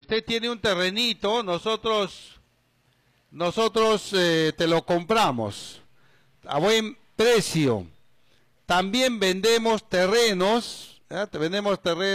usted tiene un terrenito, nosotros te lo compramos a buen precio. También vendemos terrenos, ¿eh? Vendemos terrenos.